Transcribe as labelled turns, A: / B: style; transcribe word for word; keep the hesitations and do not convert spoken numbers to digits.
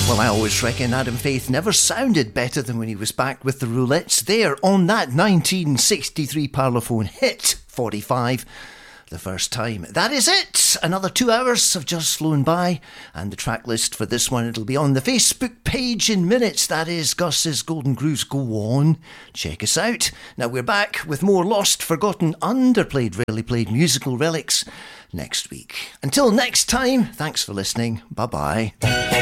A: Well, I always reckon Adam Faith never sounded better than when he was back with the Roulettes there on that nineteen sixty-three Parlophone hit forty-five. The first time. That is it. Another two hours have just flown by, and the track list for this one, it'll be on the Facebook page in minutes. That is Gus's Golden Grooves. Go on, check us out. Now we're back with more lost, forgotten, underplayed, rarely played musical relics next week. Until next time, thanks for listening. Bye bye.